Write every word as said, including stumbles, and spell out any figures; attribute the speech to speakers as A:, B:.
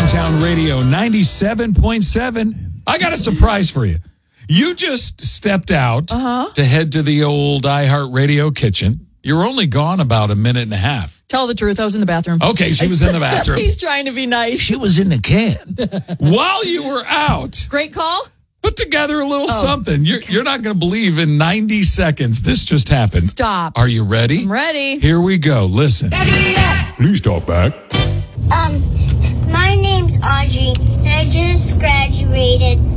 A: Hometown Radio ninety-seven point seven. I got a surprise for you. You just stepped out
B: uh-huh.
A: to head to the old iHeartRadio kitchen. You're only gone about a minute and a half.
B: Tell the truth. I was in the bathroom.
A: Okay, she was in the bathroom.
B: He's trying to be nice.
C: She was in the can.
A: While you were out.
B: Great call.
A: Put together a little
B: oh,
A: something. You're,
B: okay.
A: you're not going to believe in ninety seconds this just happened.
B: Stop.
A: Are you ready?
B: I'm ready.
A: Here we go. Listen. Please talk back.
D: Um, my name's Audrey, and I just graduated